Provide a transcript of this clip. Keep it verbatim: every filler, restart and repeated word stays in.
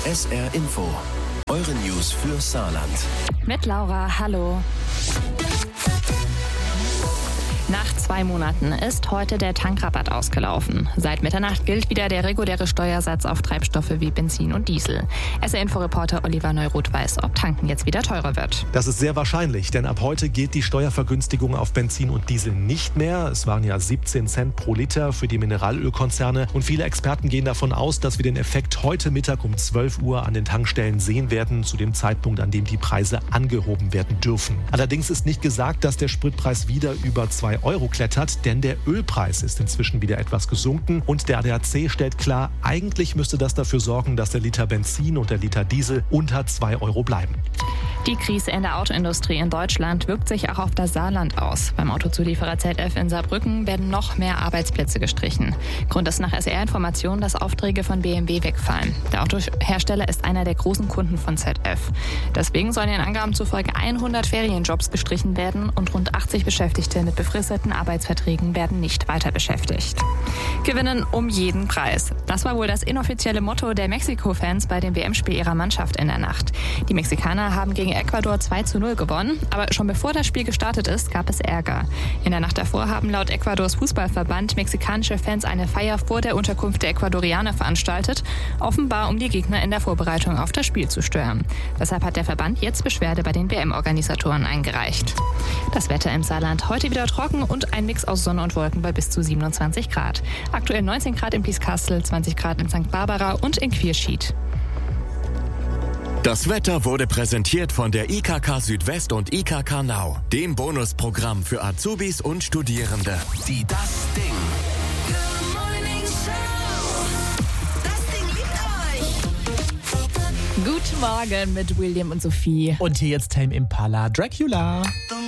S R Info. Eure News für Saarland. Mit Laura, hallo. Nach zwei Monaten ist heute der Tankrabatt ausgelaufen. Seit Mitternacht gilt wieder der reguläre Steuersatz auf Treibstoffe wie Benzin und Diesel. S R-Info-Reporter Oliver Neuroth weiß, ob Tanken jetzt wieder teurer wird. Das ist sehr wahrscheinlich, denn ab heute gilt die Steuervergünstigung auf Benzin und Diesel nicht mehr. Es waren ja siebzehn Cent pro Liter für die Mineralölkonzerne. Und viele Experten gehen davon aus, dass wir den Effekt heute Mittag um zwölf Uhr an den Tankstellen sehen werden, zu dem Zeitpunkt, an dem die Preise angehoben werden dürfen. Allerdings ist nicht gesagt, dass der Spritpreis wieder über zwei Euro klettert, denn der Ölpreis ist inzwischen wieder etwas gesunken und der A D A C stellt klar, eigentlich müsste das dafür sorgen, dass der Liter Benzin und der Liter Diesel unter zwei Euro bleiben. Die Krise in der Autoindustrie in Deutschland wirkt sich auch auf das Saarland aus. Beim Autozulieferer Z F in Saarbrücken werden noch mehr Arbeitsplätze gestrichen. Grund ist nach S R-Informationen, dass Aufträge von B M W wegfallen. Der Autohersteller ist einer der großen Kunden von Z F. Deswegen sollen den Angaben zufolge hundert Ferienjobs gestrichen werden und rund achtzig Beschäftigte mit befristeten Arbeitsverträgen werden nicht weiter beschäftigt. Gewinnen um jeden Preis. Das war wohl das inoffizielle Motto der Mexiko-Fans bei dem W M-Spiel ihrer Mannschaft in der Nacht. Die Mexikaner haben gegen Ecuador zwei zu null gewonnen, aber schon bevor das Spiel gestartet ist, gab es Ärger. In der Nacht davor haben laut Ecuadors Fußballverband mexikanische Fans eine Feier vor der Unterkunft der Ecuadorianer veranstaltet, offenbar um die Gegner in der Vorbereitung auf das Spiel zu stören. Deshalb hat der Verband jetzt Beschwerde bei den W M-Organisatoren eingereicht. Das Wetter im Saarland heute wieder trocken und ein Mix aus Sonne und Wolken bei bis zu siebenundzwanzig Grad. Aktuell neunzehn Grad in Blieskastel, zwanzig Grad in Sankt Barbara und in Quierschied. Das Wetter wurde präsentiert von der I K K Südwest und I K K Now, dem Bonusprogramm für Azubis und Studierende. Die Das Ding. Good Morning Show. Das Ding liebt euch. Guten Morgen mit William und Sophie. Und hier jetzt Tame Impala, Dracula. Don't